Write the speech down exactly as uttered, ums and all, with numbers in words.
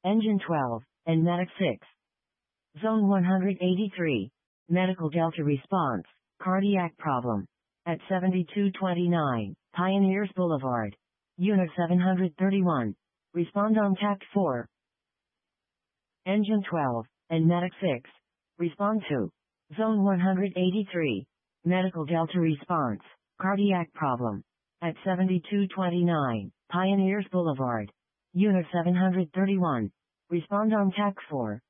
Engine twelve, and Medic six. Zone one hundred eighty-three. Medical Delta response, cardiac problem. At seventy-two twenty-nine, Pioneers Boulevard. Unit seven hundred thirty-one. Respond on tact four. Engine twelve, and Medic six. Respond to. Zone one hundred eighty-three. Medical Delta response, cardiac problem. At seventy-two twenty-nine, Pioneers Boulevard. Unit seven hundred thirty-one. Respond on tact four.